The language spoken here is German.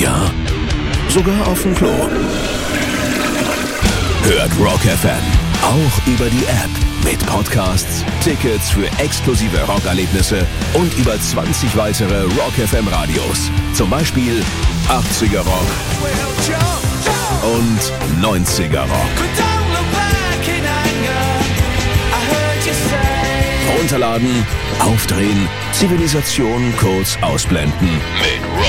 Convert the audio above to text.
Ja, sogar auf dem Klo. Hört Rock FM auch über die App. Mit Podcasts, Tickets für exklusive Rockerlebnisse und über 20 weitere Rock FM Radios. Zum Beispiel 80er Rock und 90er Rock. Runterladen, aufdrehen, Zivilisation kurz ausblenden. Mit